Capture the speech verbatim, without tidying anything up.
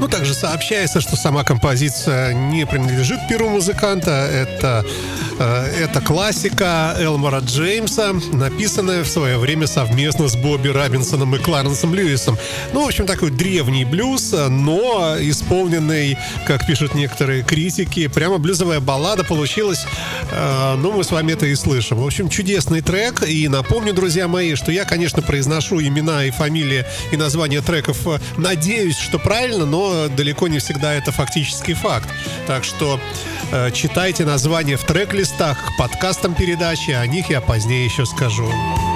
Ну, также сообщается, что сама композиция не принадлежит перу музыканта. Это, э, это классика Элмора Джеймса, написанная в свое время совместно с Бобби Робинсоном и Кларенсом Льюисом. Ну, в общем, такой древний блюз, но исполненный, как пишут некоторые критики, прямо блюзовая баллада получилась. Э, ну, мы с вами это и слышим. В общем, чудесный трек. И напомню, друзья мои, что я, конечно, произношу имена и фамилии и названия треков, надеюсь, что правильно, но далеко не всегда это фактический факт. Так что э, читайте названия в трек-листах к подкастам передачи, о них я позднее еще скажу.